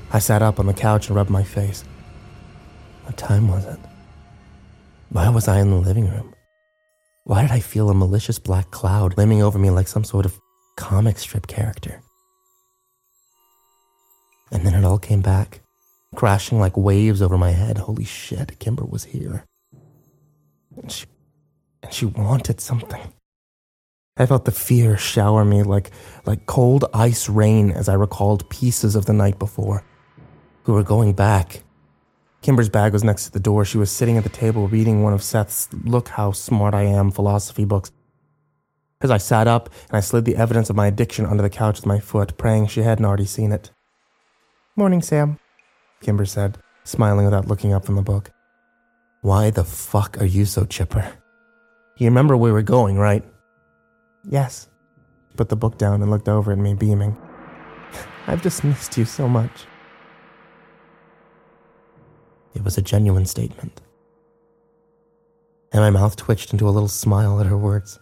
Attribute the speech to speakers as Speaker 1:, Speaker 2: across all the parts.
Speaker 1: I sat up on the couch and rubbed my face. What time was it? Why was I in the living room? Why did I feel a malicious black cloud looming over me like some sort of comic strip character? And then it all came back, crashing like waves over my head. Holy shit, Kimber was here. And she wanted something. I felt the fear shower me like cold ice rain as I recalled pieces of the night before. We were going back. Kimber's bag was next to the door. She was sitting at the table reading one of Seth's "Look How Smart I Am" philosophy books. As I sat up and I slid the evidence of my addiction under the couch with my foot, praying she hadn't already seen it. "Morning, Sam," Kimber said, smiling without looking up from the book. "Why the fuck are you so chipper? You remember where we're going, right?" "Yes." She put the book down and looked over at me, beaming. "I've just missed you so much." It was a genuine statement. And my mouth twitched into a little smile at her words.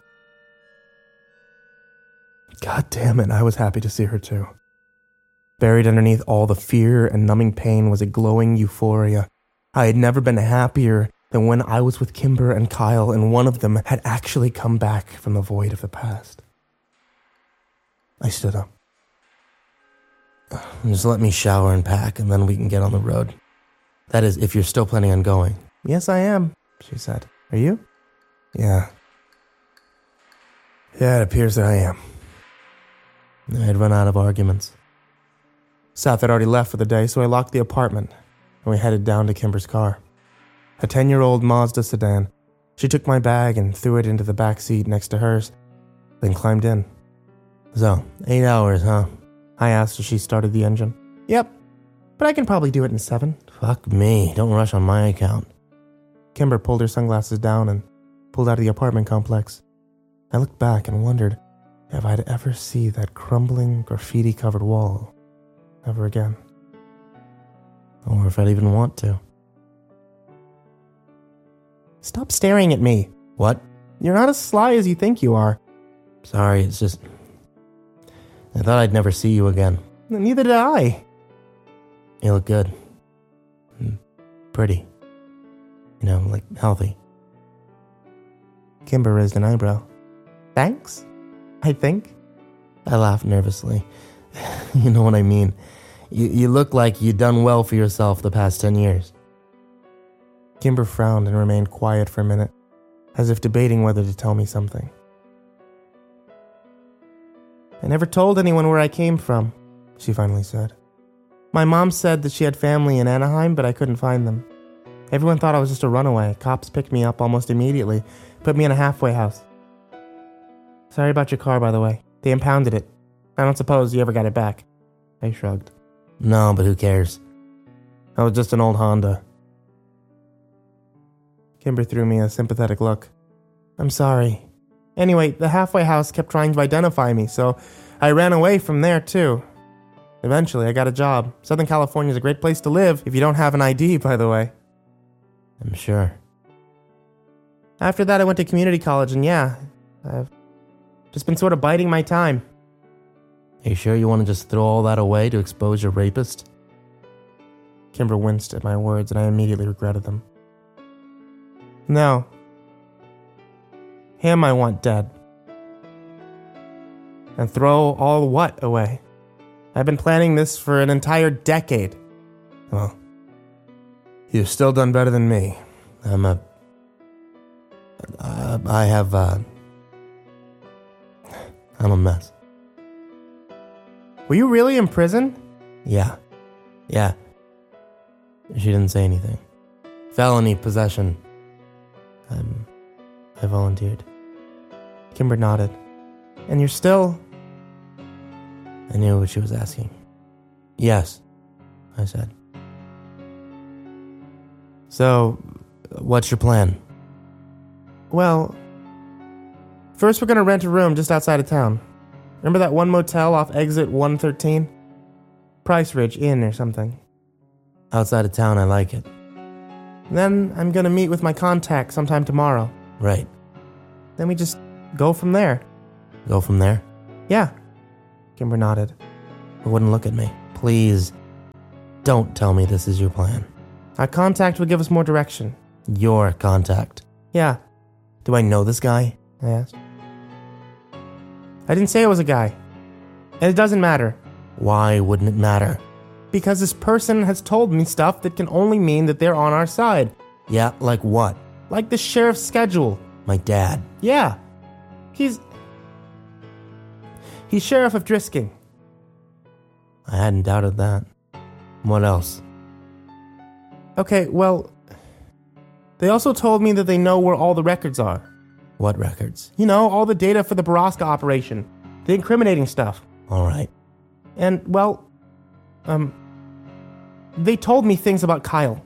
Speaker 1: God damn it, I was happy to see her too. Buried underneath all the fear and numbing pain was a glowing euphoria. I had never been happier than when I was with Kimber and Kyle, and one of them had actually come back from the void of the past. I stood up. "Just let me shower and pack, and then we can get on the road. That is, if you're still planning on going." "Yes, I am," she said. "Are you?" Yeah, it appears that I am." I had run out of arguments. Seth had already left for the day, so I locked the apartment, and we headed down to Kimber's car. A 10-year-old Mazda sedan. She took my bag and threw it into the back seat next to hers, then climbed in. "So, 8 hours, huh?" I asked as she started the engine. "Yep, but I can probably do it in 7. "Fuck me, don't rush on my account." Kimber pulled her sunglasses down and pulled out of the apartment complex. I looked back and wondered if I'd ever see that crumbling, graffiti-covered wall ever again. Or if I'd even want to. "Stop staring at me." "What?" "You're not as sly as you think you are." "Sorry, it's just... I thought I'd never see you again." "Neither did I." "You look good. Pretty. You know, like healthy." Kimber raised an eyebrow. "Thanks, I think." I laughed nervously. "You know what I mean. You look like you've done well for yourself the past 10 years. Kimber frowned and remained quiet for a minute, as if debating whether to tell me something. "I never told anyone where I came from," she finally said. "My mom said that she had family in Anaheim, but I couldn't find them. Everyone thought I was just a runaway. Cops picked me up almost immediately, put me in a halfway house. Sorry about your car, by the way. They impounded it. I don't suppose you ever got it back." I shrugged. "No, but who cares? That was just an old Honda." Kimber threw me a sympathetic look. "I'm sorry. Anyway, the halfway house kept trying to identify me, so I ran away from there too. Eventually, I got a job. Southern California is a great place to live if you don't have an ID, by the way." "I'm sure." "After that, I went to community college, and yeah, I've just been sort of biding my time." "Are you sure you want to just throw all that away to expose your rapist?" Kimber winced at my words, and I immediately regretted them. "No. Him I want dead. And throw all what away? I've been planning this for an entire decade." "Well, you've still done better than me. I'm a mess." "Were you really in prison?" Yeah. She didn't say anything. "Felony possession. I volunteered." Kimber nodded. "And you're still..." I knew what she was asking. "Yes," I said. "So, what's your plan?" "Well, first we're going to rent a room just outside of town. Remember that one motel off exit 113? Price Ridge Inn or something." "Outside of town, I like it." "Then I'm going to meet with my contact sometime tomorrow." "Right." "Then we just go from there." "Go from there?" "Yeah." Kimber nodded, but wouldn't look at me. "Please." Don't tell me this is your plan. Our contact will give us more direction. Your contact? Yeah. Do I know this guy? I asked. I didn't say it was a guy. And it doesn't matter. Why wouldn't it matter? Because this person has told me stuff that can only mean that they're on our side. Yeah, like what? Like the sheriff's schedule. My dad. Yeah. He's Sheriff of Drisking. I hadn't doubted that. What else? Okay, well, they also told me that they know where all the records are. What records? You know, all the data for the Baraska operation. The incriminating stuff. All right. And, well, they told me things about Kyle.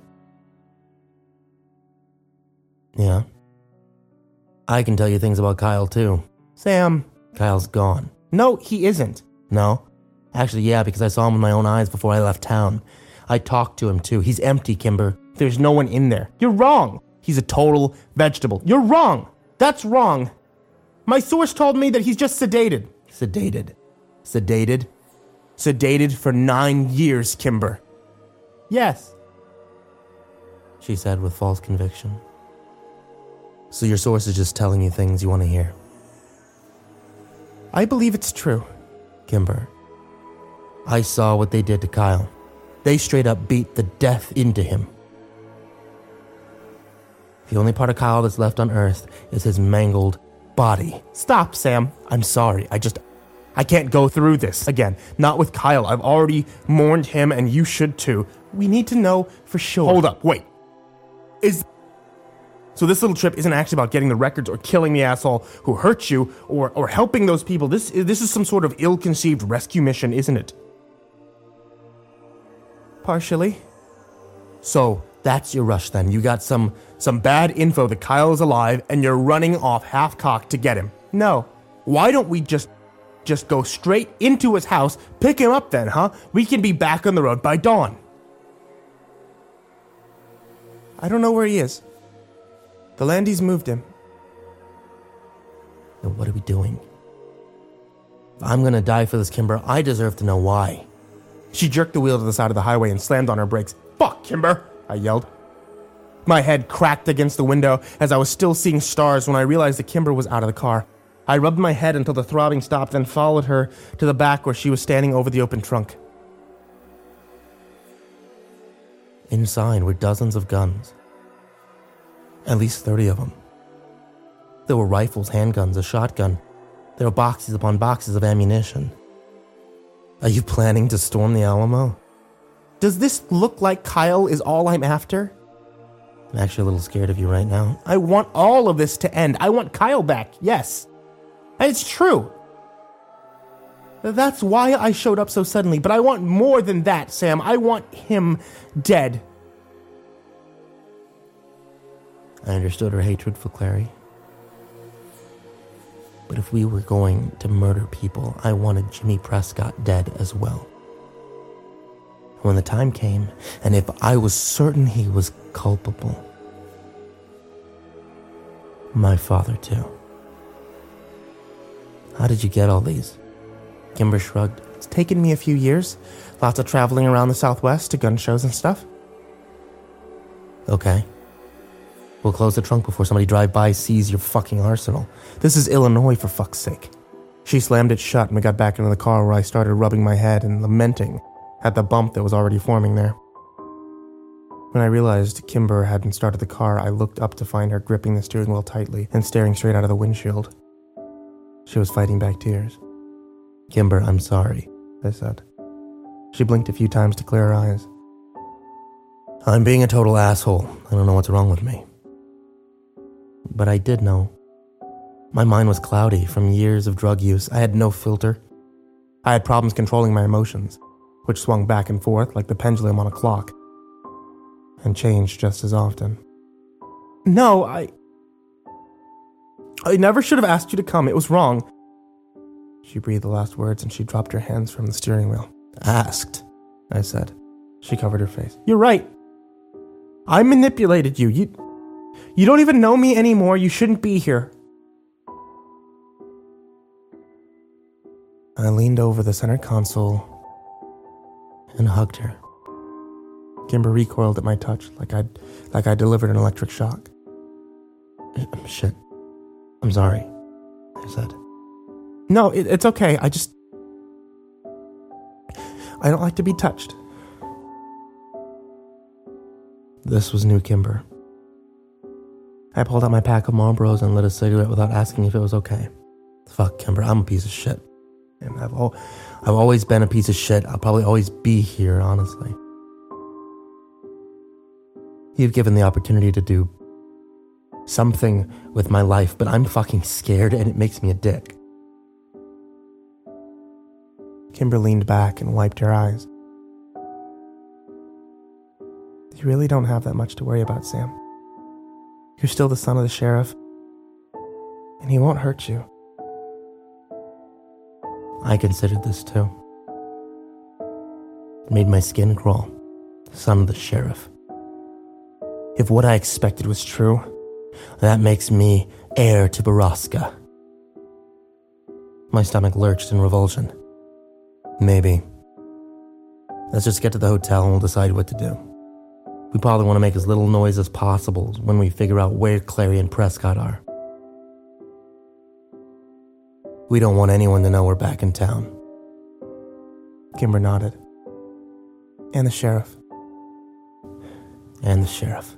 Speaker 1: Yeah. I can tell you things about Kyle, too. Sam. Kyle's gone. No, he isn't. No? Actually, yeah, because I saw him with my own eyes before I left town. I talked to him, too. He's empty, Kimber. There's no one in there. You're wrong. He's a total vegetable. You're wrong. That's wrong. My source told me that he's just sedated. Sedated? Sedated? Sedated for 9 years, Kimber. Yes, she said with false conviction. So your source is just telling you things you want to hear. I believe it's true. Kimber, I saw what they did to Kyle. They straight up beat the death into him. The only part of Kyle that's left on Earth is his mangled body. Stop, Sam. I'm sorry. I can't go through this again. Not with Kyle. I've already mourned him and you should too. We need to know for sure. Hold up, wait. So this little trip isn't actually about getting the records or killing the asshole who hurt you or helping those people. This is some sort of ill-conceived rescue mission, isn't it? Partially. So that's your rush then. You got some bad info that Kyle is alive and you're running off half-cocked to get him. No. Why don't we just go straight into his house, pick him up then, huh? We can be back on the road by dawn. I don't know where he is. The Landys moved him. Then what are we doing? If I'm gonna die for this, Kimber, I deserve to know why. She jerked the wheel to the side of the highway and slammed on her brakes. Fuck, Kimber, I yelled. My head cracked against the window as I was still seeing stars when I realized that Kimber was out of the car. I rubbed my head until the throbbing stopped, then followed her to the back where she was standing over the open trunk. Inside were dozens of guns. At least 30 of them. There were rifles, handguns, a shotgun. There were boxes upon boxes of ammunition. Are you planning to storm the Alamo? Does this look like Kyle is all I'm after? I'm actually a little scared of you right now. I want all of this to end. I want Kyle back, yes. And it's true. That's why I showed up so suddenly, but I want more than that, Sam. I want him dead. I understood her hatred for Clary. But if we were going to murder people, I wanted Jimmy Prescott dead as well. When the time came, and if I was certain he was culpable, my father too. How did you get all these? Kimber shrugged. It's taken me a few years. Lots of traveling around the Southwest to gun shows and stuff. Okay. We'll close the trunk before somebody drive-by sees your fucking arsenal. This is Illinois, for fuck's sake. She slammed it shut and we got back into the car where I started rubbing my head and lamenting at the bump that was already forming there. When I realized Kimber hadn't started the car, I looked up to find her gripping the steering wheel tightly and staring straight out of the windshield. She was fighting back tears. Kimber, I'm sorry, I said. She blinked a few times to clear her eyes. I'm being a total asshole. I don't know what's wrong with me. But I did know. My mind was cloudy from years of drug use. I had no filter. I had problems controlling my emotions, which swung back and forth like the pendulum on a clock, and changed just as often. No, I never should have asked you to come. It was wrong. She breathed the last words and she dropped her hands from the steering wheel. Asked, I said. She covered her face. You're right. I manipulated you. You don't even know me anymore. You shouldn't be here. I leaned over the center console and hugged her. Kimber recoiled at my touch, like I delivered an electric shock. Shit. I'm sorry, I said. No, it's okay. I don't like to be touched. This was new Kimber. I pulled out my pack of Marlboros and lit a cigarette without asking if it was okay. Fuck, Kimber, I'm a piece of shit. And I've always been a piece of shit. I'll probably always be here, honestly. You've given the opportunity to do something with my life, but I'm fucking scared and it makes me a dick. Kimber leaned back and wiped her eyes. You really don't have that much to worry about, Sam. You're still the son of the sheriff, and he won't hurt you. I considered this too. It made my skin crawl. Son of the sheriff. If what I expected was true, that makes me heir to Baraska. My stomach lurched in revulsion. Maybe. Let's just get to the hotel and we'll decide what to do. We probably want to make as little noise as possible when we figure out where Clary and Prescott are. We don't want anyone to know we're back in town. Kimber nodded. And the sheriff. And the sheriff.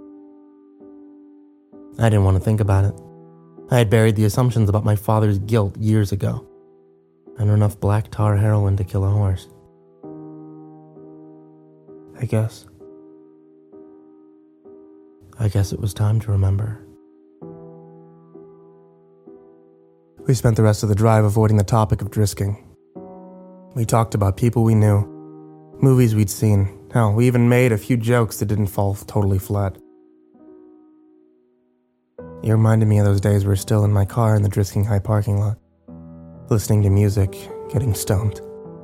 Speaker 1: I didn't want to think about it. I had buried the assumptions about my father's guilt years ago. I knew enough black tar heroin to kill a horse. I guess it was time to remember. We spent the rest of the drive avoiding the topic of Drisking. We talked about people we knew, movies we'd seen. Hell, we even made a few jokes that didn't fall totally flat. You reminded me of those days we were still in my car in the Drisking High parking lot, listening to music, getting stoned.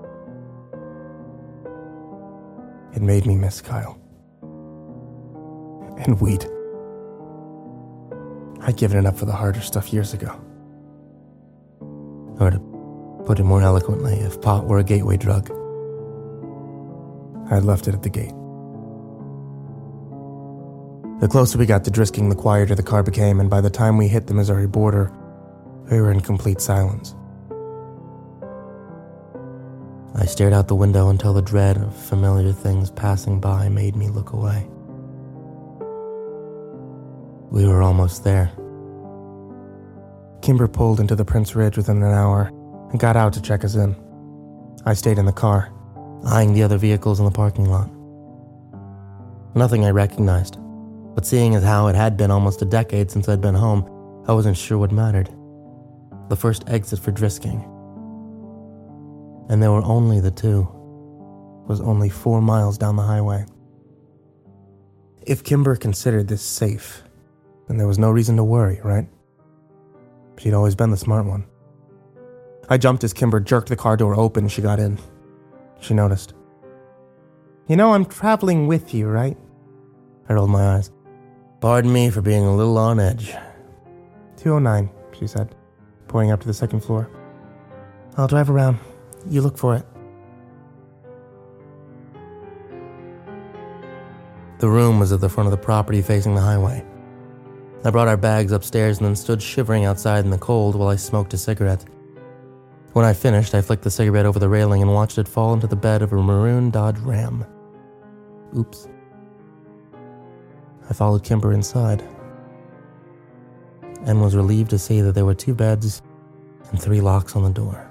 Speaker 1: It made me miss Kyle. And weed. I'd given it up for the harder stuff years ago. Or to put it more eloquently, if pot were a gateway drug, I'd left it at the gate. The closer we got to Drisking, the quieter the car became, and by the time we hit the Missouri border, we were in complete silence. I stared out the window until the dread of familiar things passing by made me look away. We were almost there. Kimber pulled into the Prince Ridge within an hour and got out to check us in. I stayed in the car, eyeing the other vehicles in the parking lot. Nothing I recognized, but seeing as how it had been almost a decade since I'd been home, I wasn't sure what mattered. The first exit for Drisking. And there were only the two. It was only 4 miles down the highway. If Kimber considered this safe, then there was no reason to worry, right? She'd always been the smart one. I jumped as Kimber jerked the car door open and she got in. She noticed. You know I'm traveling with you, right? I rolled my eyes. Pardon me for being a little on edge. 209, she said, pointing up to the second floor. I'll drive around. You look for it. The room was at the front of the property facing the highway. I brought our bags upstairs and then stood shivering outside in the cold while I smoked a cigarette. When I finished, I flicked the cigarette over the railing and watched it fall into the bed of a maroon Dodge Ram. Oops. I followed Kimber inside and was relieved to see that there were 2 beds and 3 locks on the door.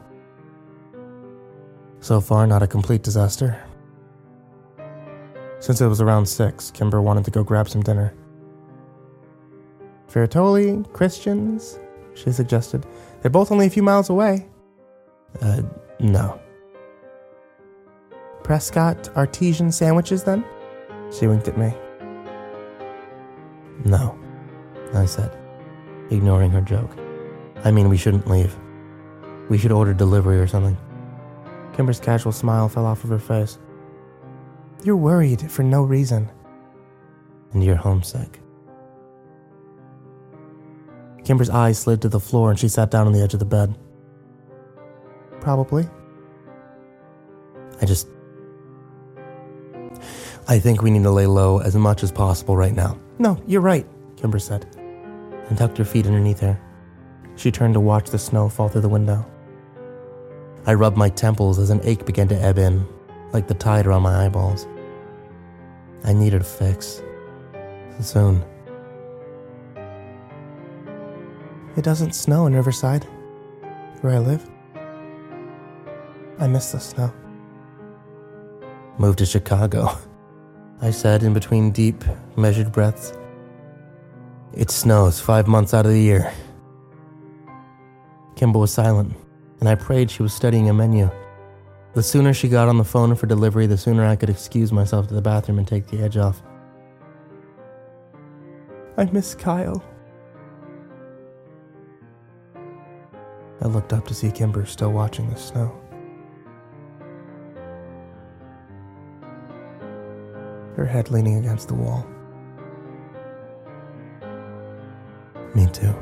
Speaker 1: So far, not a complete disaster. Since it was around 6, Kimber wanted to go grab some dinner. Ferratoli, Christians, she suggested. They're both only a few miles away. No. Prescott artesian sandwiches, then? She winked at me. No, I said, ignoring her joke. I mean, we shouldn't leave. We should order delivery or something. Kimber's casual smile fell off of her face. You're worried for no reason. And you're homesick. Kimber's eyes slid to the floor and she sat down on the edge of the bed. Probably. I think we need to lay low as much as possible right now. No, you're right, Kimber said, and tucked her feet underneath her. She turned to watch the snow fall through the window. I rubbed my temples as an ache began to ebb in, like the tide around my eyeballs. I needed a fix. Soon. It doesn't snow in Riverside, where I live. I miss the snow. Moved to Chicago, I said in between deep, measured breaths. It snows 5 months out of the year. Kimber was silent, and I prayed she was studying a menu. The sooner she got on the phone for delivery, the sooner I could excuse myself to the bathroom and take the edge off. I miss Kyle. I looked up to see Kimber still watching the snow. Her head leaning against the wall. Me too,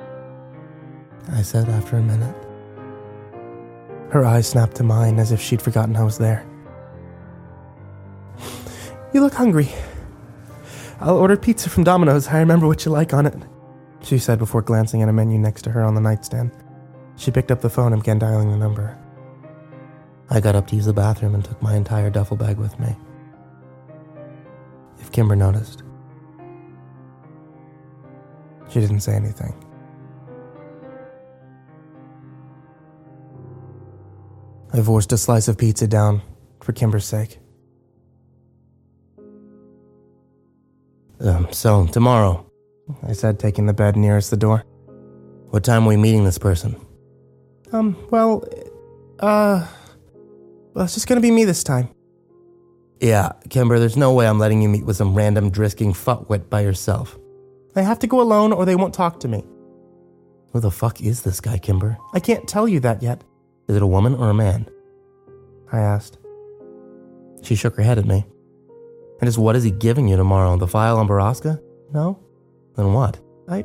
Speaker 1: I said after a minute. Her eyes snapped to mine as if she'd forgotten I was there. You look hungry. I'll order pizza from Domino's. I remember what you like on it, she said before glancing at a menu next to her on the nightstand. She picked up the phone and began dialing the number. I got up to use the bathroom and took my entire duffel bag with me. If Kimber noticed. She didn't say anything. I forced a slice of pizza down for Kimber's sake. So, tomorrow, I said, taking the bed nearest the door. What time are we meeting this person? It's just gonna be me this time. Yeah, Kimber, there's no way I'm letting you meet with some random drisking fuckwit by yourself. I have to go alone or they won't talk to me. Who the fuck is this guy, Kimber? I can't tell you that yet. Is it a woman or a man? I asked. She shook her head at me. And just what is he giving you tomorrow? The file on Baraska? No? Then what? I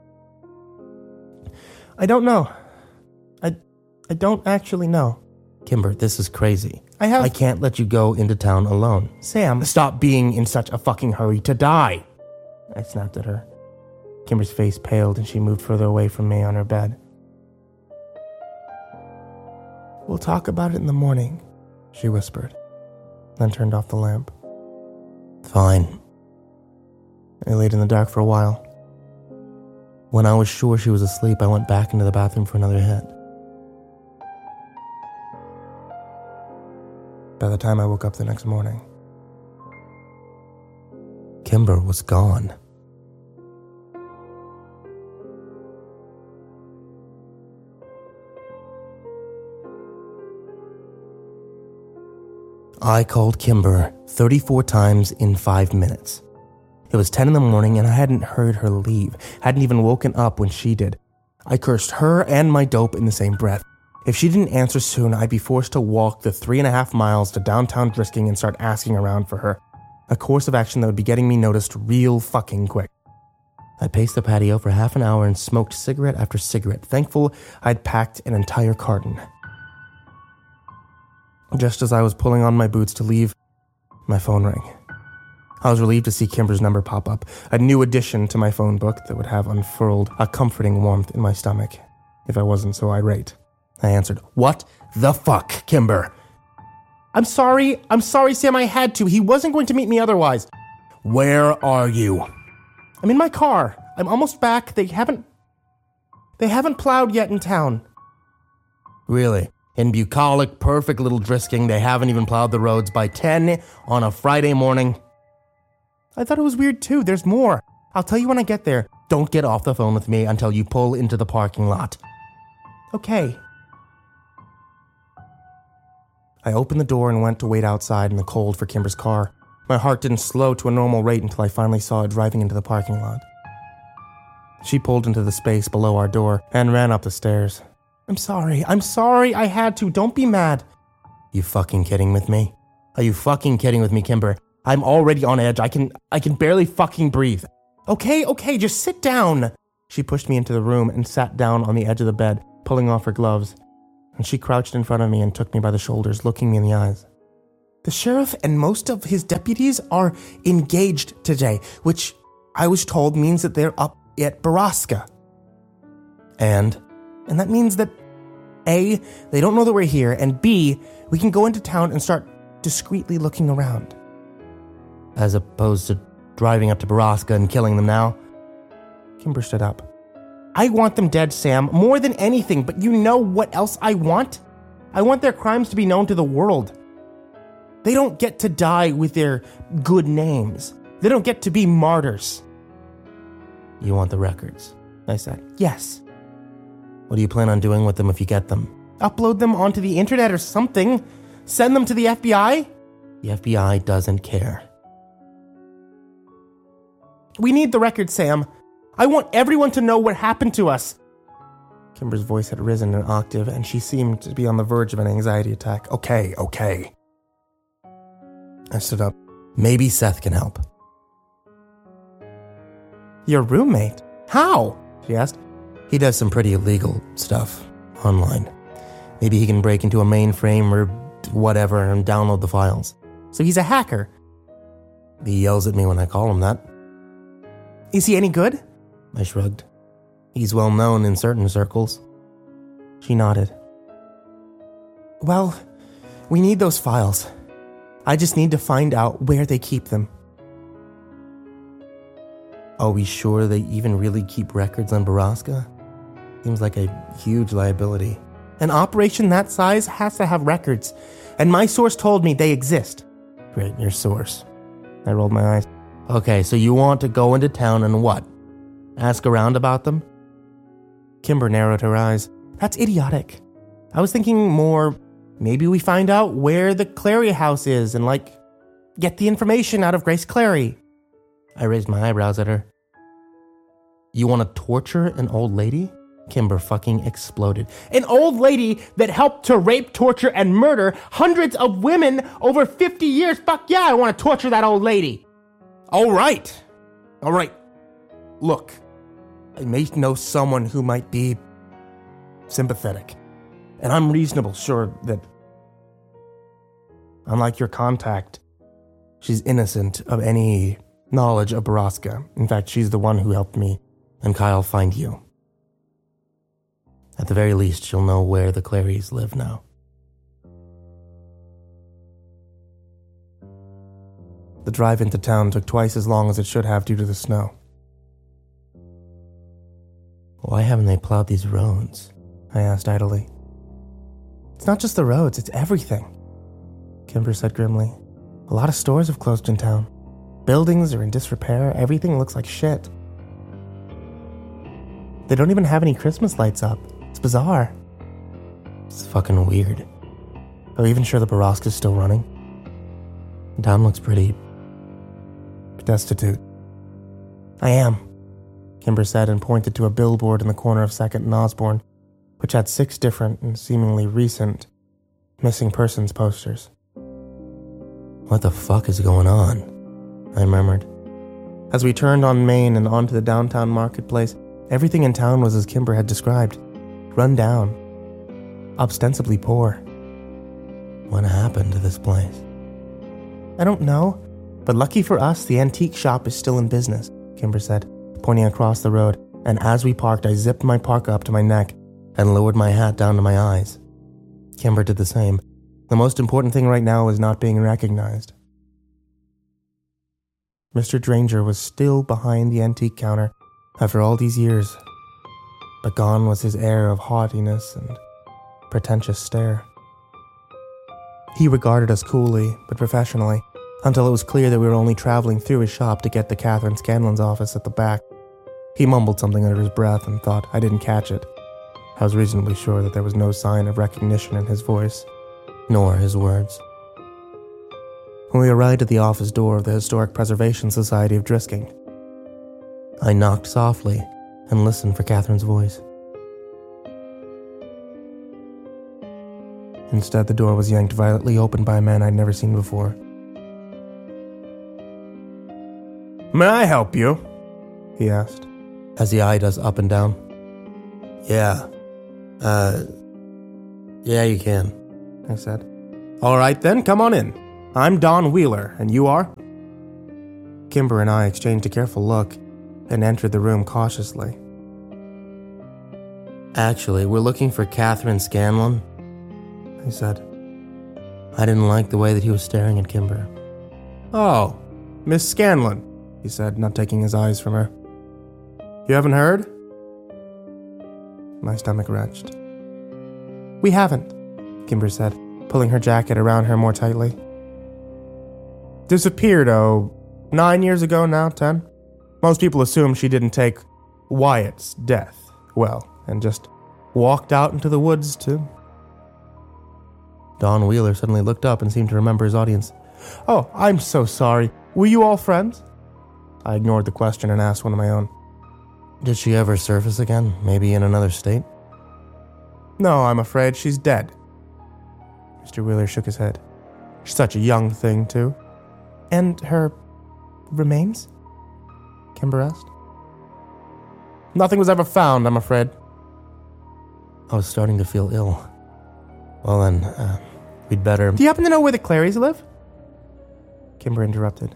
Speaker 1: don't know. I don't actually know. Kimber, this is crazy. I can't let you go into town alone. Sam, stop being in such a fucking hurry to die. I snapped at her. Kimber's face paled and she moved further away from me on her bed. We'll talk about it in the morning, she whispered, then turned off the lamp. Fine. I laid in the dark for a while. When I was sure she was asleep, I went back into the bathroom for another hit. By the time I woke up the next morning, Kimber was gone. I called Kimber 34 times in 5 minutes. It was 10 in the morning and I hadn't heard her leave, hadn't even woken up when she did. I cursed her and my dope in the same breath. If she didn't answer soon, I'd be forced to walk the 3.5 miles to downtown Drisking and start asking around for her. A course of action that would be getting me noticed real fucking quick. I paced the patio for half an hour and smoked cigarette after cigarette, thankful I'd packed an entire carton. Just as I was pulling on my boots to leave, my phone rang. I was relieved to see Kimber's number pop up, a new addition to my phone book that would have unfurled a comforting warmth in my stomach, if I wasn't so irate. I answered, What the fuck, Kimber? I'm sorry, Sam, I had to. He wasn't going to meet me otherwise. Where are you? I'm in my car. I'm almost back. They haven't plowed yet in town. Really? In bucolic, perfect little Drisking, they haven't even plowed the roads by 10 on a Friday morning? I thought it was weird too. There's more. I'll tell you when I get there. Don't get off the phone with me until you pull into the parking lot. Okay. I opened the door and went to wait outside in the cold for Kimber's car. My heart didn't slow to a normal rate until I finally saw it driving into the parking lot. She pulled into the space below our door and ran up the stairs. I'm sorry, I had to. Don't be mad. You fucking kidding with me? Are you fucking kidding with me, Kimber? I'm already on edge. I can barely fucking breathe. Okay, just sit down. She pushed me into the room and sat down on the edge of the bed, pulling off her gloves. And she crouched in front of me and took me by the shoulders, looking me in the eyes. The sheriff and most of his deputies are engaged today, which I was told means that they're up at Baraska. And that means that A, they don't know that we're here, and B, we can go into town and start discreetly looking around. As opposed to driving up to Baraska and killing them now. Kimber stood up. I want them dead, Sam, more than anything, but you know what else I want? I want their crimes to be known to the world. They don't get to die with their good names. They don't get to be martyrs. You want the records? I said. Yes. What do you plan on doing with them if you get them? Upload them onto the internet or something. Send them to the FBI? The FBI doesn't care. We need the records, Sam. I want everyone to know what happened to us. Kimber's voice had risen an octave, and she seemed to be on the verge of an anxiety attack. Okay. I stood up. Maybe Seth can help. Your roommate? How? She asked. He does some pretty illegal stuff online. Maybe he can break into a mainframe or whatever and download the files. So he's a hacker. He yells at me when I call him that. Is he any good? I shrugged. He's well known in certain circles. She nodded. Well, we need those files. I just need to find out where they keep them. Are we sure they even really keep records on Baraska? Seems like a huge liability. An operation that size has to have records, and my source told me they exist. Great, your source. I rolled my eyes. Okay, so you want to go into town and what? Ask around about them? Kimber narrowed her eyes. That's idiotic. I was thinking more, maybe we find out where the Clary house is and, get the information out of Grace Clary. I raised my eyebrows at her. You want to torture an old lady? Kimber fucking exploded. An old lady that helped to rape, torture, and murder hundreds of women over 50 years? Fuck yeah, I want to torture that old lady. All right. Look, I may know someone who might be sympathetic. And I'm reasonable sure that, unlike your contact, she's innocent of any knowledge of Baraska. In fact, she's the one who helped me and Kyle find you. At the very least, she'll know where the Clarys live now. The drive into town took twice as long as it should have due to the snow. Why haven't they plowed these roads? I asked idly. It's not just the roads, it's everything, Kimber said grimly. A lot of stores have closed in town. Buildings are in disrepair, everything looks like shit. They don't even have any Christmas lights up. It's bizarre. It's fucking weird. Are you even sure the Baraska's still running? The town looks pretty destitute. I am, Kimber said and pointed to a billboard in the corner of 2nd and Osborne, which had 6 different and seemingly recent missing persons posters. What the fuck is going on? I murmured. As we turned on Main and onto the downtown marketplace, everything in town was as Kimber had described. Run down. Ostensibly poor. What happened to this place? I don't know, but lucky for us, the antique shop is still in business, Kimber said, pointing across the road, and as we parked, I zipped my parka up to my neck and lowered my hat down to my eyes. Kimber did the same. The most important thing right now is not being recognized. Mr. Dranger was still behind the antique counter after all these years, but gone was his air of haughtiness and pretentious stare. He regarded us coolly, but professionally, until it was clear that we were only traveling through his shop to get to Catherine Scanlon's office at the back. He mumbled something under his breath and thought I didn't catch it. I was reasonably sure that there was no sign of recognition in his voice, nor his words. When we arrived at the office door of the Historic Preservation Society of Drisking, I knocked softly and listened for Catherine's voice. Instead, the door was yanked violently open by a man I'd never seen before. May I help you? He asked, as he eyed us up and down. Yeah, you can, I said. All right then, come on in. I'm Don Wheeler, and you are? Kimber and I exchanged a careful look and entered the room cautiously. Actually, we're looking for Catherine Scanlon, I said. I didn't like the way that he was staring at Kimber. Oh, Miss Scanlon, he said, not taking his eyes from her. You haven't heard? My stomach wrenched. We haven't, Kimber said, pulling her jacket around her more tightly. Disappeared, 9 years ago now, 10? Most people assume she didn't take Wyatt's death well, and just walked out into the woods too. Don Wheeler suddenly looked up and seemed to remember his audience. Oh, I'm so sorry. Were you all friends? I ignored the question and asked one of my own. Did she ever surface again, maybe in another state? No, I'm afraid she's dead. Mr. Wheeler shook his head. She's such a young thing, too. And her remains? Kimber asked. Nothing was ever found, I'm afraid. I was starting to feel ill. Well then, we'd better... Do you happen to know where the Clarys live? Kimber interrupted.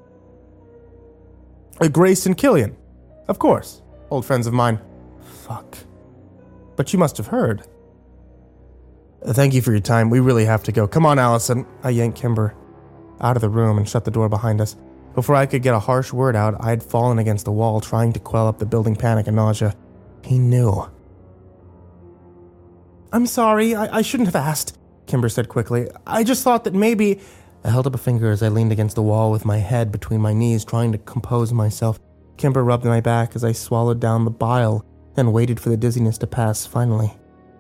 Speaker 1: Grace and Killian. Of course. Old friends of mine. Fuck. But you must have heard. Thank you for your time. We really have to go. Come on, Allison. I yanked Kimber out of the room and shut the door behind us. Before I could get a harsh word out, I had fallen against the wall, trying to quell up the building panic and nausea. He knew. I'm sorry. I shouldn't have asked, Kimber said quickly. I just thought that maybe... I held up a finger as I leaned against the wall with my head between my knees, trying to compose myself. Kimber rubbed my back as I swallowed down the bile and waited for the dizziness to pass. Finally,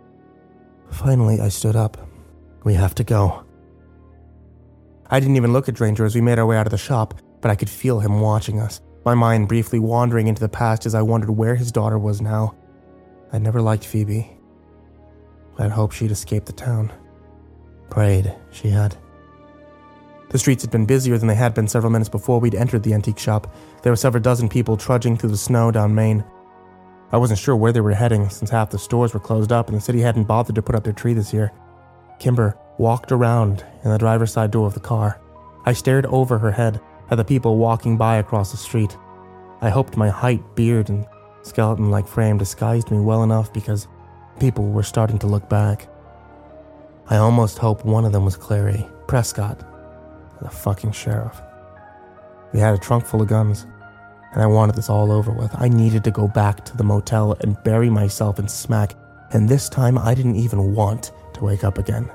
Speaker 1: I stood up. We have to go. I didn't even look at Ranger as we made our way out of the shop, but I could feel him watching us, my mind briefly wandering into the past as I wondered where his daughter was now. I'd never liked Phoebe. I'd hoped she'd escaped the town. Prayed she had. The streets had been busier than they had been several minutes before we'd entered the antique shop. There were several dozen people trudging through the snow down Main. I wasn't sure where they were heading, since half the stores were closed up and the city hadn't bothered to put up their tree this year. Kimber walked around in the driver's side door of the car. I stared over her head at the people walking by across the street. I hoped my height, beard, and skeleton-like frame disguised me well enough because people were starting to look back. I almost hoped one of them was Clary Prescott, the fucking sheriff. We had a trunk full of guns, and I wanted this all over with. I needed to go back to the motel and bury myself in smack, and this time I didn't even want to wake up again.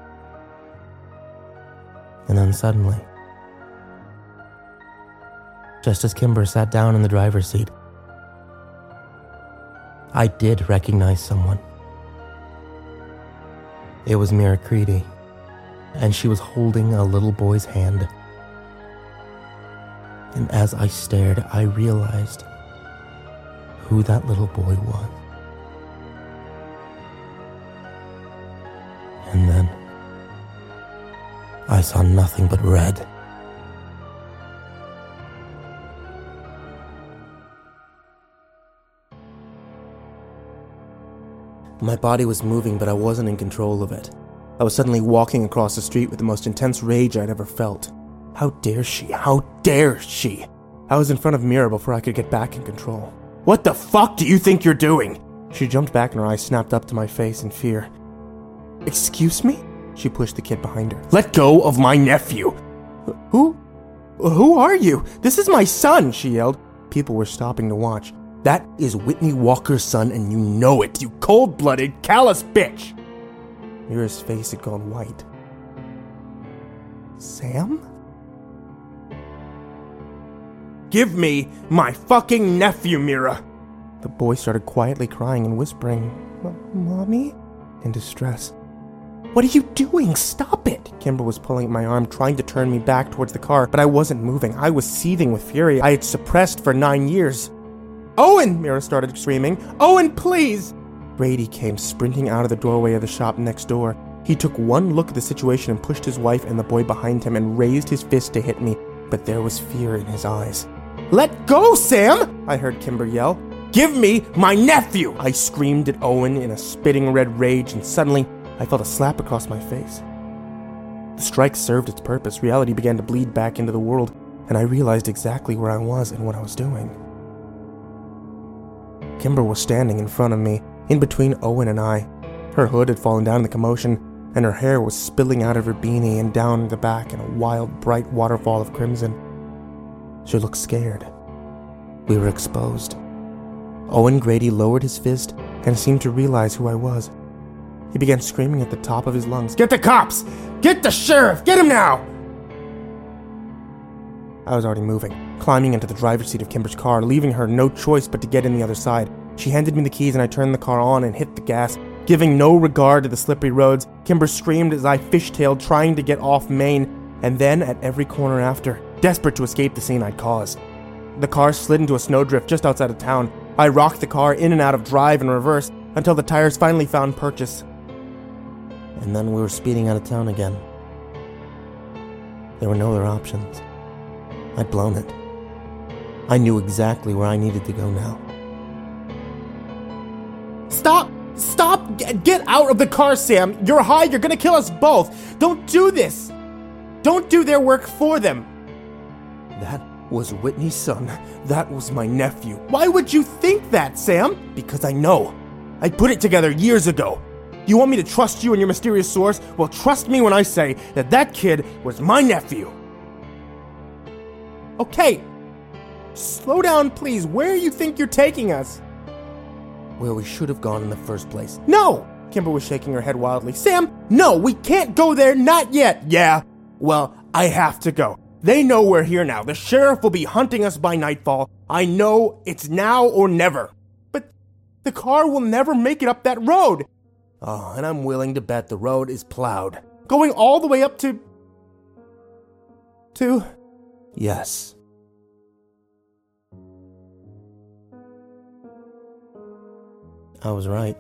Speaker 1: And then suddenly, just as Kimber sat down in the driver's seat, I did recognize someone. It was Mira Creedy, and she was holding a little boy's hand. And as I stared, I realized who that little boy was. And then I saw nothing but red. My body was moving, but I wasn't in control of it. I was suddenly walking across the street with the most intense rage I'd ever felt. How dare she? How dare she? I was in front of Mira before I could get back in control. What the fuck do you think you're doing? She jumped back and her eyes snapped up to my face in fear. Excuse me? She pushed the kid behind her. Let go of my nephew! Who are you? This is my son, she yelled. People were stopping to watch. That is Whitney Walker's son, and you know it, you cold-blooded, callous bitch! Mira's face had gone white. Sam? Give me my fucking nephew, Mira! The boy started quietly crying and whispering, Mommy? In distress. What are you doing? Stop it! Kimber was pulling at my arm, trying to turn me back towards the car, but I wasn't moving. I was seething with fury I had suppressed for 9 years. Owen! Mira started screaming. Owen, please! Brady came sprinting out of the doorway of the shop next door. He took one look at the situation and pushed his wife and the boy behind him and raised his fist to hit me, but there was fear in his eyes. Let go, Sam! I heard Kimber yell. Give me my nephew! I screamed at Owen in a spitting red rage, and suddenly I felt a slap across my face. The strike served its purpose. Reality began to bleed back into the world, and I realized exactly where I was and what I was doing. Kimber was standing in front of me, in between Owen and I. Her hood had fallen down in the commotion, and her hair was spilling out of her beanie and down the back in a wild, bright waterfall of crimson. She looked scared. We were exposed. Owen Grady lowered his fist and seemed to realize who I was. He began screaming at the top of his lungs, "Get the cops! Get the sheriff! Get him now!" I was already moving, climbing into the driver's seat of Kimber's car, leaving her no choice but to get in the other side. She handed me the keys and I turned the car on and hit the gas. Giving no regard to the slippery roads, Kimber screamed as I fishtailed, trying to get off Main, and then at every corner after, desperate to escape the scene I'd caused. The car slid into a snowdrift just outside of town. I rocked the car in and out of drive and reverse until the tires finally found purchase. And then we were speeding out of town again. There were no other options. I'd blown it. I knew exactly where I needed to go now. Stop! Stop! Get out of the car, Sam! You're high, you're gonna kill us both! Don't do this! Don't do their work for them! That was Whitney's son. That was my nephew. Why would you think that, Sam? Because I know. I put it together years ago. You want me to trust you and your mysterious source? Well, trust me when I say that that kid was my nephew. Okay. Slow down, please. Where do you think you're taking us? Where we should have gone in the first place. No! Kimber was shaking her head wildly. Sam, no, we can't go there, not yet. Yeah, well, I have to go. They know we're here now. The sheriff will be hunting us by nightfall. I know it's now or never. But the car will never make it up that road. Oh, and I'm willing to bet the road is plowed. Going all the way up to... Yes. I was right.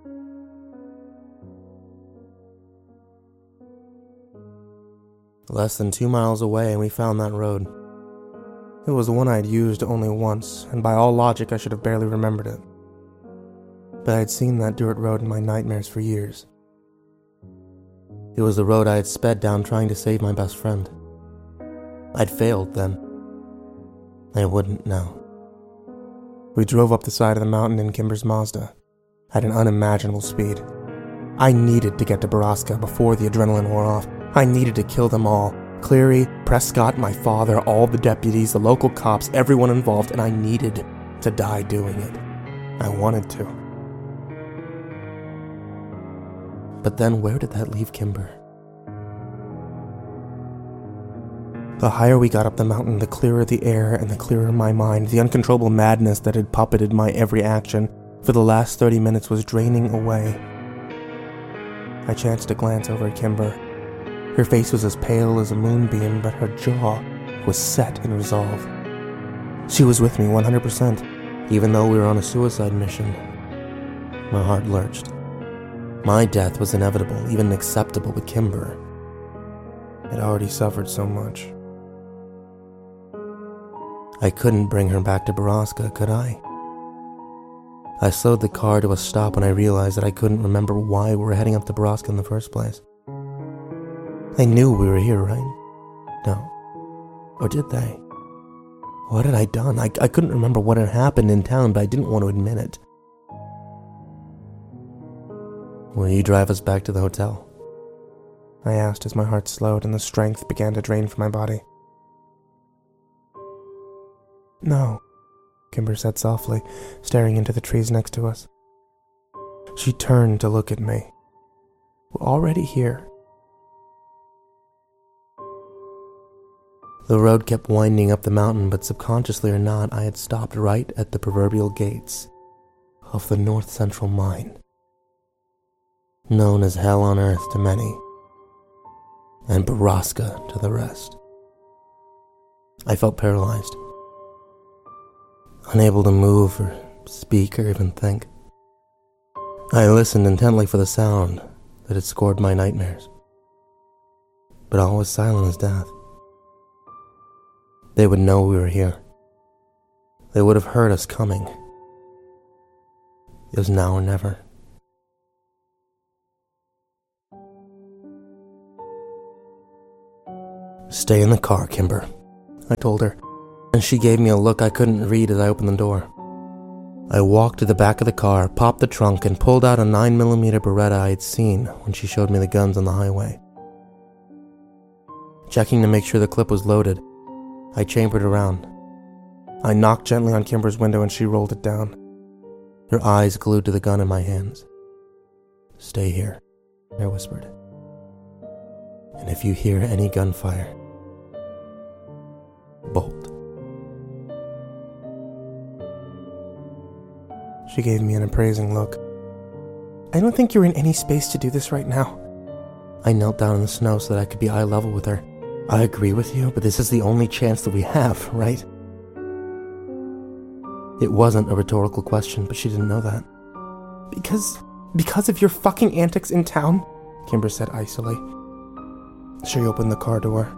Speaker 1: Less than 2 miles away, and we found that road. It was the one I'd used only once, and by all logic, I should have barely remembered it. But I'd seen that dirt road in my nightmares for years. It was the road I had sped down trying to save my best friend. I'd failed then. I wouldn't now. We drove up the side of the mountain in Kimber's Mazda at an unimaginable speed. I needed to get to Baraska before the adrenaline wore off. I needed to kill them all. Cleary, Prescott, my father, all the deputies, the local cops, everyone involved, and I needed to die doing it. I wanted to. But then where did that leave Kimber? The higher we got up the mountain, the clearer the air and the clearer my mind. The uncontrollable madness that had puppeted my every action for the last 30 minutes was draining away. I chanced to glance over at Kimber. Her face was as pale as a moonbeam, but her jaw was set in resolve. She was with me 100%, even though we were on a suicide mission. My heart lurched. My death was inevitable, even acceptable, but Kimber had already suffered so much. I couldn't bring her back to Baraska, could I? I slowed the car to a stop when I realized that I couldn't remember why we were heading up to Baraska in the first place. They knew we were here, right? No. Or did they? What had I done? I couldn't remember what had happened in town, but I didn't want to admit it. Will you drive us back to the hotel? I asked as my heart slowed and the strength began to drain from my body. No, Kimber said softly, staring into the trees next to us. She turned to look at me. We're already here. The road kept winding up the mountain, but subconsciously or not, I had stopped right at the proverbial gates of the North Central Mine, known as hell on earth to many, and Baraska to the rest. I felt paralyzed, unable to move or speak or even think. I listened intently for the sound that had scored my nightmares, but all was silent as death. They would know we were here. They would have heard us coming. It was now or never. "Stay in the car, Kimber," I told her, and she gave me a look I couldn't read as I opened the door. I walked to the back of the car, popped the trunk, and pulled out a 9mm Beretta I had seen when she showed me the guns on the highway. Checking to make sure the clip was loaded, I chambered around. I knocked gently on Kimber's window and she rolled it down, her eyes glued to the gun in my hands. "Stay here," I whispered. "And if you hear any gunfire, bolt." She gave me an appraising look. "I don't think you're in any space to do this right now." I knelt down in the snow so that I could be eye level with her. "I agree with you, but this is the only chance that we have, right?" It wasn't a rhetorical question, but she didn't know that. Because of your fucking antics in town?" Kimber said icily. She opened the car door.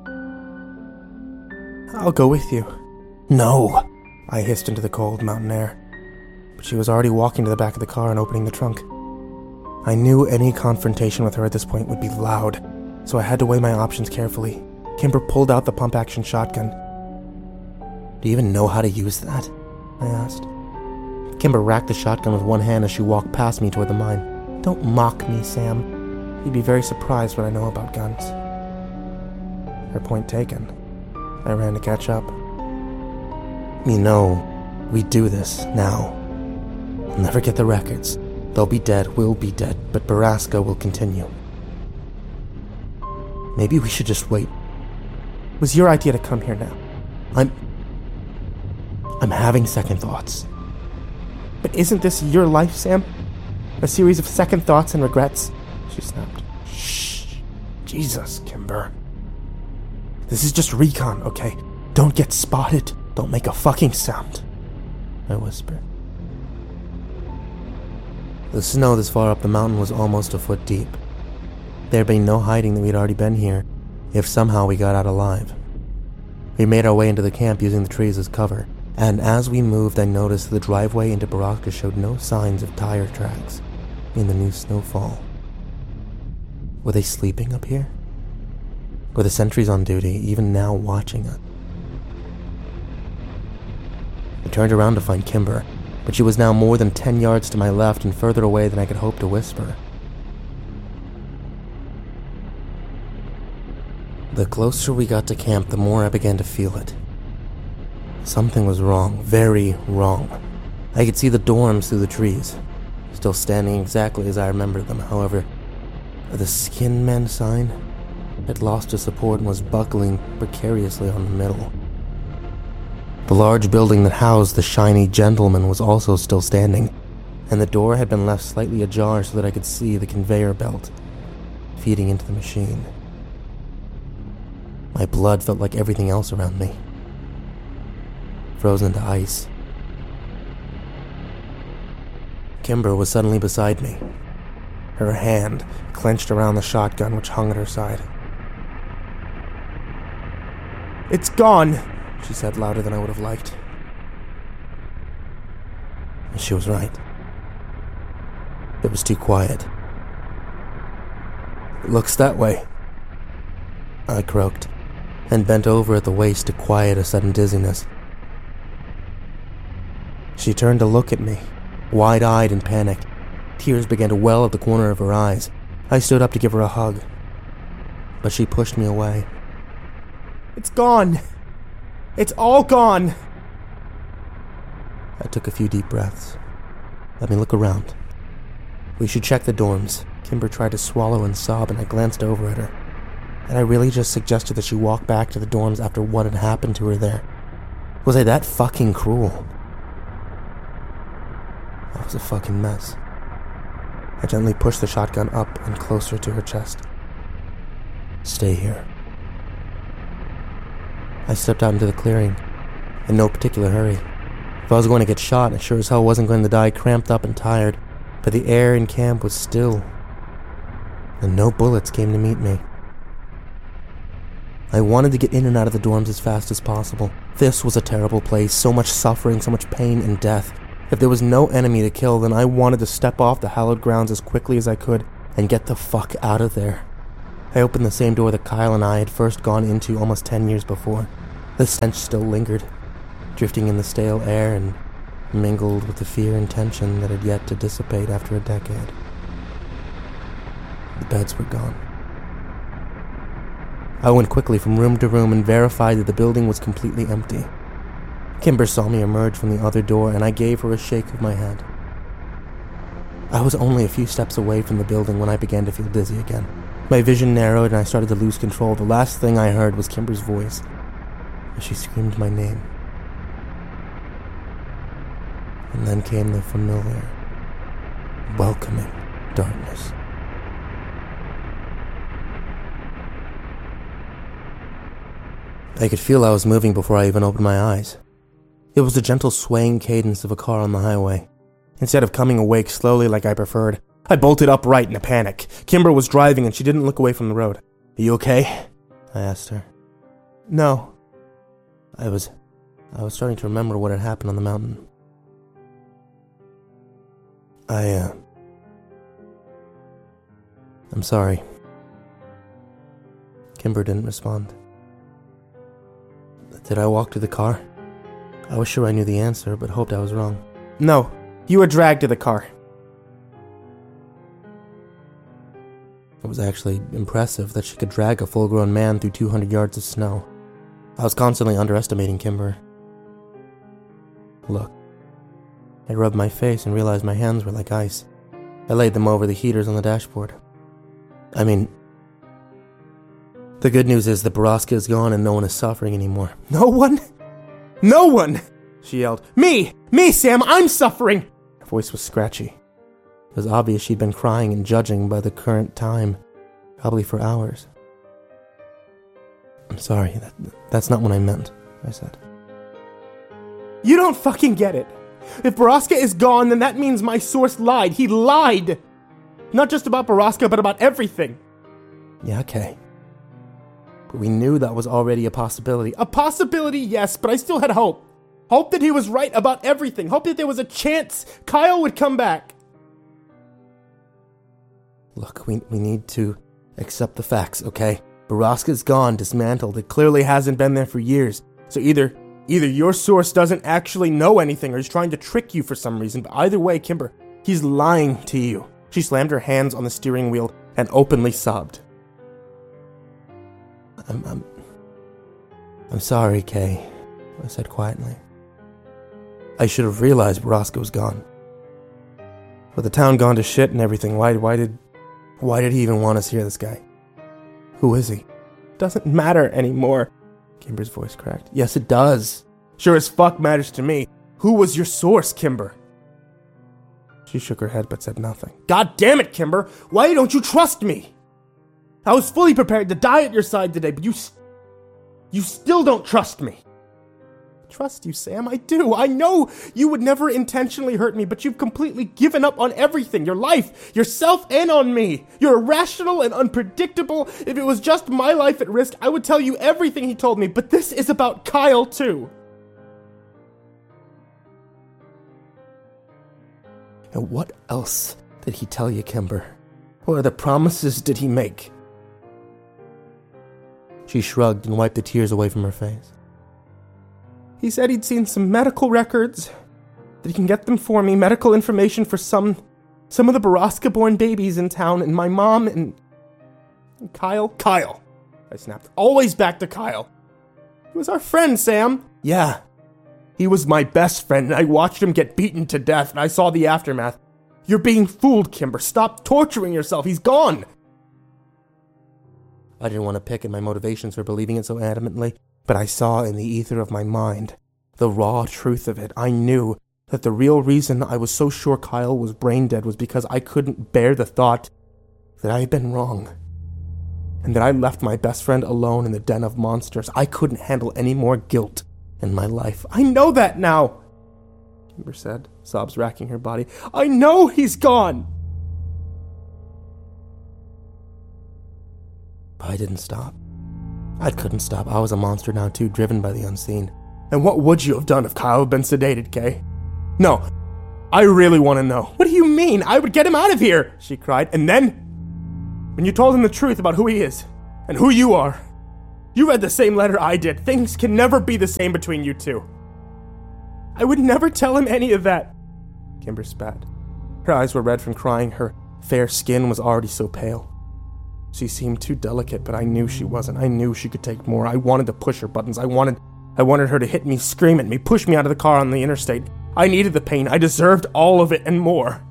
Speaker 1: "I'll go with you." "No!" I hissed into the cold mountain air. But she was already walking to the back of the car and opening the trunk. I knew any confrontation with her at this point would be loud, so I had to weigh my options carefully. Kimber pulled out the pump-action shotgun. "Do you even know how to use that?" I asked. Kimber racked the shotgun with one hand as she walked past me toward the mine. "Don't mock me, Sam. You'd be very surprised what I know about guns." Her point taken. I ran to catch up. "You know, we do this now. We'll never get the records. They'll be dead, we'll be dead, but Borrasca will continue. Maybe we should just wait." "It was your idea to come here now." I'm having second thoughts." "But isn't this your life, Sam? A series of second thoughts and regrets?" She snapped. "Shh. Jesus, Kimber. This is just recon, okay? Don't get spotted. Don't make a fucking sound," I whispered. The snow this far up the mountain was almost a foot deep. There had been no hiding that we'd already been here, if somehow we got out alive. We made our way into the camp using the trees as cover, and as we moved I noticed the driveway into Borrasca showed no signs of tire tracks in the new snowfall. Were they sleeping up here? Were the sentries on duty even now watching us? I turned around to find Kimber, but she was now more than 10 yards to my left and further away than I could hope to whisper. The closer we got to camp, the more I began to feel it. Something was wrong, very wrong. I could see the dorms through the trees, still standing exactly as I remembered them. However, the Skin Men sign had lost its support and was buckling precariously on the middle. The large building that housed the shiny gentleman was also still standing, and the door had been left slightly ajar so that I could see the conveyor belt feeding into the machine. My blood felt like everything else around me, frozen to ice. Kimber was suddenly beside me, her hand clenched around the shotgun which hung at her side. "It's gone," she said louder than I would have liked. And she was right. It was too quiet. "It looks that way," I croaked, and bent over at the waist to quiet a sudden dizziness. She turned to look at me, wide-eyed in panic. Tears began to well at the corner of her eyes. I stood up to give her a hug, but she pushed me away. "It's gone! It's all gone!" I took a few deep breaths. "Let me look around. We should check the dorms." Kimber tried to swallow and sob, and I glanced over at her. Had I really just suggested that she walk back to the dorms after what had happened to her there? Was I that fucking cruel? I was a fucking mess. I gently pushed the shotgun up and closer to her chest. "Stay here." I stepped out into the clearing, in no particular hurry. If I was going to get shot, I sure as hell wasn't going to die cramped up and tired, but the air in camp was still, and no bullets came to meet me. I wanted to get in and out of the dorms as fast as possible. This was a terrible place, so much suffering, so much pain and death. If there was no enemy to kill, then I wanted to step off the hallowed grounds as quickly as I could and get the fuck out of there. I opened the same door that Kyle and I had first gone into almost 10 years before. The stench still lingered, drifting in the stale air and mingled with the fear and tension that had yet to dissipate after a decade. The beds were gone. I went quickly from room to room and verified that the building was completely empty. Kimber saw me emerge from the other door, and I gave her a shake of my head. I was only a few steps away from the building when I began to feel dizzy again. My vision narrowed and I started to lose control. The last thing I heard was Kimber's voice as she screamed my name. And then came the familiar, welcoming darkness. I could feel I was moving before I even opened my eyes. It was the gentle swaying cadence of a car on the highway. Instead of coming awake slowly like I preferred, I bolted upright in a panic. Kimber was driving and she didn't look away from the road. "Are you okay?" I asked her. "No." I was starting to remember what had happened on the mountain. I'm sorry. Kimber didn't respond. Did I walk to the car? I was sure I knew the answer, but hoped I was wrong. "No, you were dragged to the car." It was actually impressive that she could drag a full-grown man through 200 yards of snow. I was constantly underestimating Kimber. Look. I rubbed my face and realized my hands were like ice. I laid them over the heaters on the dashboard. The good news is that Baraska is gone and no one is suffering anymore. "No one? No one!" she yelled. Me, Sam, I'm suffering!" Her voice was scratchy. It was obvious she'd been crying and judging by the current time, probably for hours. "I'm sorry, that's not what I meant," I said. "You don't fucking get it. If Baraska is gone, then that means my source lied. He lied! Not just about Baraska, but about everything." "Yeah, okay. But we knew that was already a possibility." "A possibility, yes, but I still had hope. Hope that he was right about everything. Hope that there was a chance Kyle would come back." "Look, we need to accept the facts, okay? Baraska's gone, dismantled. It clearly hasn't been there for years. So either your source doesn't actually know anything or is trying to trick you for some reason, but either way, Kimber, he's lying to you." She slammed her hands on the steering wheel and openly sobbed. I'm sorry, Kay," I said quietly. "I should have realized Baraska was gone. With the town gone to shit and everything, why did he even want us here, this guy? Who is he?" "Doesn't matter anymore." Kimber's voice cracked. "Yes, it does. Sure as fuck matters to me. Who was your source, Kimber?" She shook her head but said nothing. "God damn it, Kimber! Why don't you trust me? I was fully prepared to die at your side today, but you still don't trust me." "Trust you, Sam, I do. I know you would never intentionally hurt me, but you've completely given up on everything. Your life, yourself, and on me. You're irrational and unpredictable. If it was just my life at risk, I would tell you everything he told me, but this is about Kyle, too." "And what else did he tell you, Kimber? What other promises did he make?" She shrugged and wiped the tears away from her face. "He said he'd seen some medical records, that he can get them for me, medical information for some of the Baraska-born babies in town, and my mom and Kyle." "Kyle!" I snapped. "Always back to Kyle. He was our friend, Sam." "Yeah. He was my best friend, and I watched him get beaten to death, and I saw the aftermath. You're being fooled, Kimber. Stop torturing yourself. He's gone." I didn't want to pick at my motivations for believing it so adamantly, but I saw in the ether of my mind the raw truth of it. I knew that the real reason I was so sure Kyle was brain dead was because I couldn't bear the thought that I had been wrong, and that I left my best friend alone in the den of monsters. I couldn't handle any more guilt in my life. "I know that now," Kimber said, sobs racking her body. "I know he's gone." But I didn't stop. I couldn't stop. I was a monster now too, driven by the unseen. "And what would you have done if Kyle had been sedated, Kay? No, I really want to know." "What do you mean? I would get him out of here," she cried. "And then when you told him the truth about who he is and who you are. You read the same letter I did. Things can never be the same between you two. I would never tell him any of that. Kimber spat. Her eyes were red from crying. Her fair skin was already so pale. She seemed too delicate, but I knew she wasn't. I knew she could take more. I wanted to push her buttons. I wanted her to hit me, scream at me, push me out of the car on the interstate. I needed the pain. I deserved all of it and more.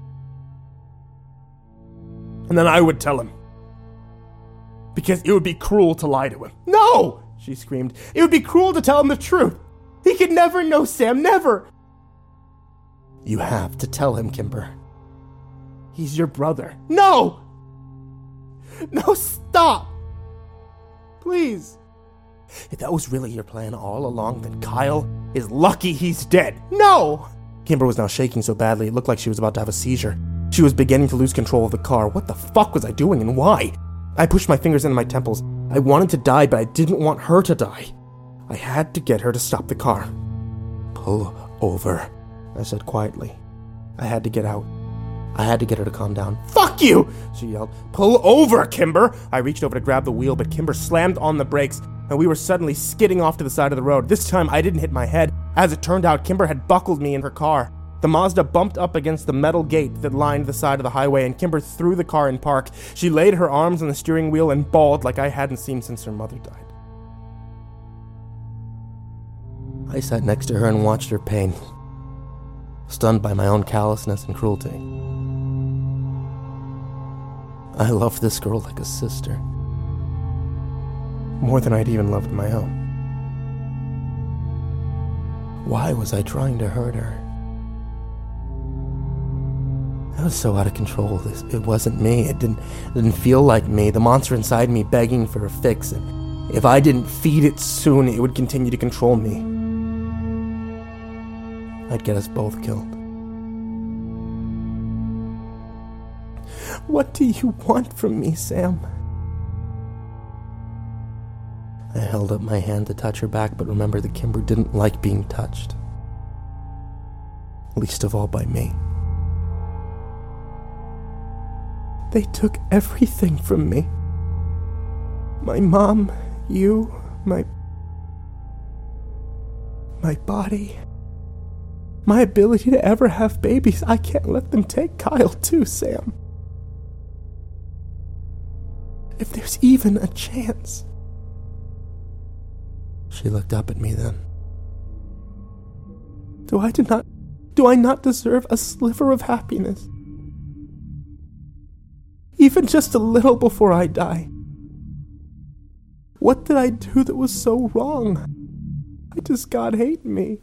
Speaker 1: And then I would tell him. Because it would be cruel to lie to him. No! She screamed. It would be cruel to tell him the truth. He could never know, Sam, never. You have to tell him, Kimber. He's your brother. No! No, stop! Please. If that was really your plan all along, then Kyle is lucky he's dead. No! Kimber was now shaking so badly it looked like she was about to have a seizure. She was beginning to lose control of the car. What the fuck was I doing and why? I pushed my fingers into my temples. I wanted to die, but I didn't want her to die. I had to get her to stop the car. Pull over, I said quietly. I had to get out. I had to get her to calm down. Fuck you! She yelled. Pull over, Kimber! I reached over to grab the wheel, but Kimber slammed on the brakes, and we were suddenly skidding off to the side of the road. This time, I didn't hit my head. As it turned out, Kimber had buckled me in her car. The Mazda bumped up against the metal gate that lined the side of the highway, and Kimber threw the car in park. She laid her arms on the steering wheel and bawled like I hadn't seen since her mother died. I sat next to her and watched her pain, stunned by my own callousness and cruelty. I loved this girl like a sister, more than I'd even loved my own. Why was I trying to hurt her? I was so out of control. It wasn't me. It didn't feel like me. The monster inside me begging for a fix. And if I didn't feed it soon, it would continue to control me. I'd get us both killed. What do you want from me, Sam? I held up my hand to touch her back, but remembered that Kimber didn't like being touched. Least of all by me. They took everything from me. My mom, you, my body, my ability to ever have babies. I can't let them take Kyle too, Sam. If there's even a chance. She looked up at me then. Do I not deserve a sliver of happiness? Even just a little before I die. What did I do that was so wrong? Why does God hate me?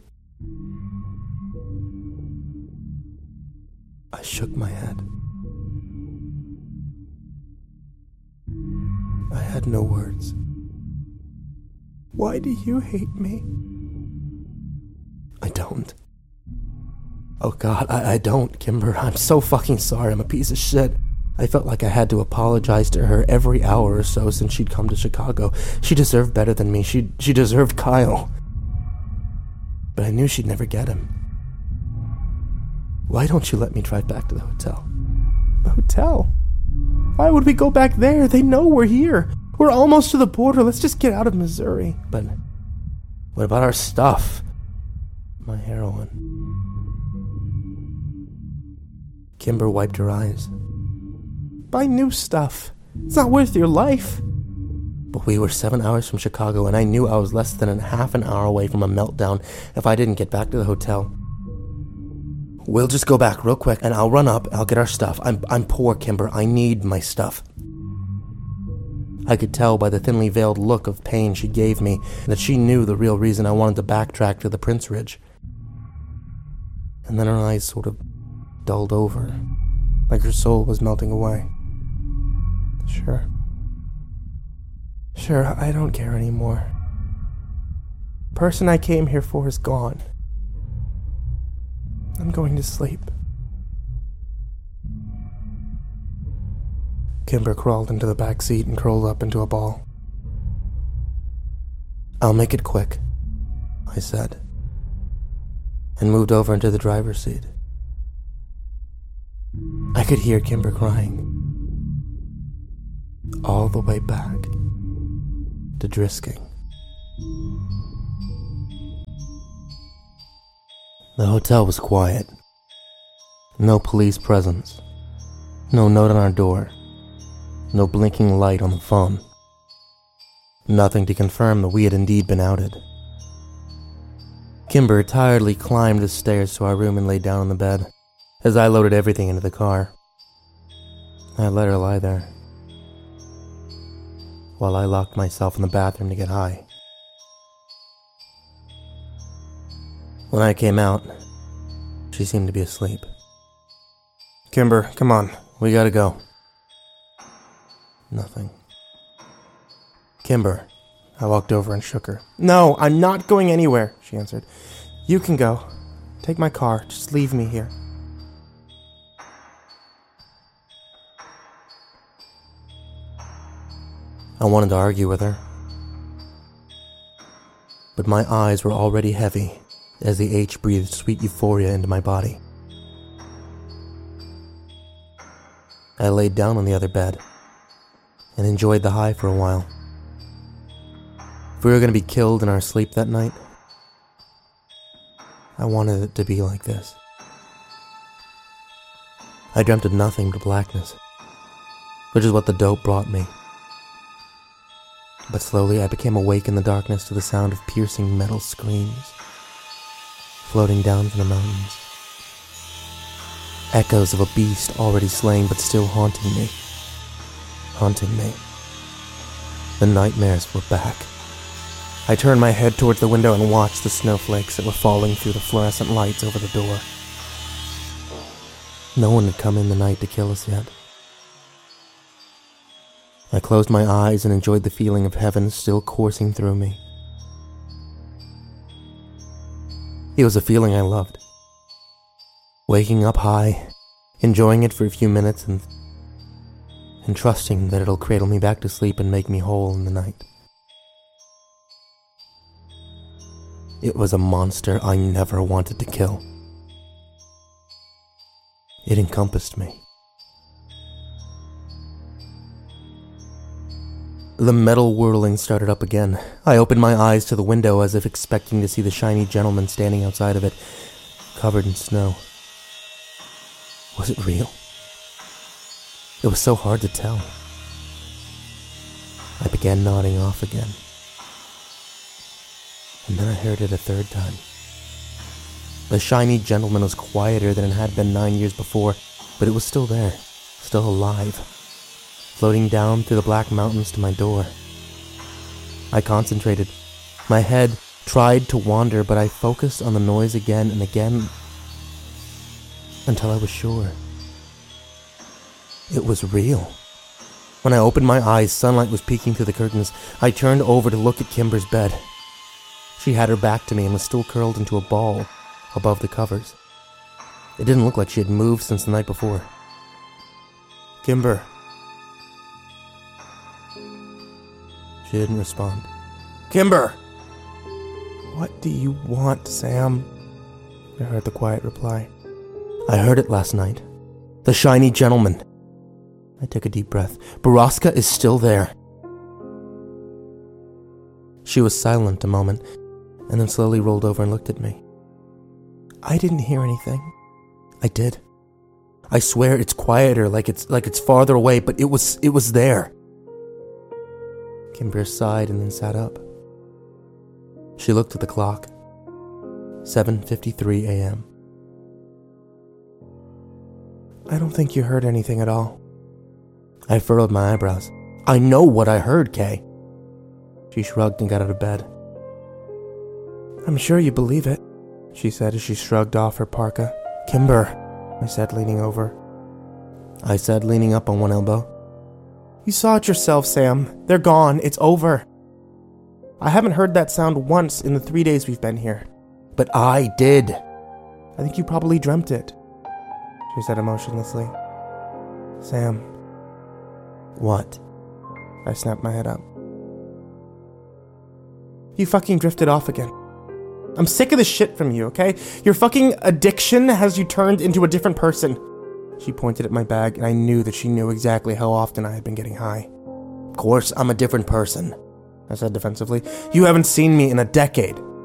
Speaker 1: I shook my head. I had no words. Why do you hate me? I don't. Oh God, I don't, Kimber. I'm so fucking sorry. I'm a piece of shit. I felt like I had to apologize to her every hour or so since she'd come to Chicago. She deserved better than me. She deserved Kyle. But I knew she'd never get him. Why don't you let me drive back to the hotel? The hotel? Why would we go back there? They know we're here. We're almost to the border. Let's just get out of Missouri. But what about our stuff? My heroin. Kimber wiped her eyes. Buy new stuff. It's not worth your life. But we were 7 hours from Chicago, and I knew I was less than a half an hour away from a meltdown if I didn't get back to the hotel. We'll just go back real quick, and I'll run up, and I'll get our stuff. I'm poor, Kimber. I need my stuff. I could tell by the thinly veiled look of pain she gave me that she knew the real reason I wanted to backtrack to the Prince Ridge. And then her eyes sort of dulled over, like her soul was melting away. Sure, I don't care anymore. The person I came here for is gone. I'm going to sleep. Kimber crawled into the back seat and curled up into a ball. I'll make it quick, I said, and moved over into the driver's seat. I could hear Kimber crying. all the way back to Drisking. The hotel was quiet. No police presence. No note on our door. No blinking light on the phone. Nothing to confirm that we had indeed been outed. Kimber tiredly climbed the stairs to our room and lay down on the bed as I loaded everything into the car. I let her lie there while I locked myself in the bathroom to get high. When I came out, she seemed to be asleep. "Kimber, come on, we gotta go." Nothing. "Kimber." I walked over and shook her. "No, I'm not going anywhere," she answered. "You can go. Take my car. Just leave me here." I wanted to argue with her, but my eyes were already heavy as the H breathed sweet euphoria into my body. I laid down on the other bed and enjoyed the high for a while. If we were going to be killed in our sleep that night, I wanted it to be like this. I dreamt of nothing but blackness, which is what the dope brought me. But slowly I became awake in the darkness to the sound of piercing metal screams floating down from the mountains. Echoes of a beast already slain but still haunting me. The nightmares were back. I turned my head towards the window and watched the snowflakes that were falling through the fluorescent lights over the door. No one had come in the night to kill us yet. I closed my eyes and enjoyed the feeling of heaven still coursing through me. It was a feeling I loved. Waking up high, enjoying it for a few minutes and trusting that it'll cradle me back to sleep and make me whole in the night. It was a monster I never wanted to kill. It encompassed me. The metal whirling started up again. I opened my eyes to the window as if expecting to see the shiny gentleman standing outside of it, covered in snow. Was it real? It was so hard to tell. I began nodding off again. And then I heard it a third time. The shiny gentleman was quieter than it had been 9 years before, but it was still there, still alive, floating down through the black mountains to my door. I concentrated. My head tried to wander, but I focused on the noise again and again until I was sure. It was real. When I opened my eyes, sunlight was peeking through the curtains. I turned over to look at Kimber's bed. She had her back to me and was still curled into a ball above the covers. It didn't look like she had moved since the night before. "Kimber." She didn't respond. "Kimber!" "What do you want, Sam?" I heard the quiet reply. "I heard it last night. The shiny gentleman." I took a deep breath. "Baraska is still there." She was silent a moment, and then slowly rolled over and looked at me. "I didn't hear anything." "I did. I swear it's quieter, like it's farther away, but it was there." Kimber sighed and then sat up. She looked at the clock. 7:53 a.m. "I don't think you heard anything at all." I furrowed my eyebrows. "I know what I heard, Kay." She shrugged and got out of bed. "I'm sure you believe it," she said as she shrugged off her parka. "Kimber," I said, leaning over. I said, leaning up on one elbow. "You saw it yourself, Sam. They're gone. It's over. I haven't heard that sound once in the 3 days we've been here." "But I did." "I think you probably dreamt it," she said emotionlessly. "Sam." "What?" I snapped my head up. "You fucking drifted off again. I'm sick of this shit from you, okay? Your fucking addiction has you turned into a different person." She pointed at my bag, and I knew that she knew exactly how often I had been getting high. course, I'm a different person, I said defensively. You haven't seen me in a decade.